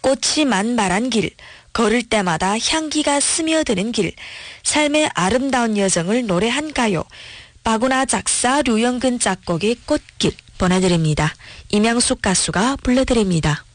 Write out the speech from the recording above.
꽃이 만발한 길, 걸을 때마다 향기가 스며드는 길, 삶의 아름다운 여정을 노래한 가요. 바구나 작사 류영근 작곡의 꽃길 보내드립니다. 임양숙 가수가 불러드립니다.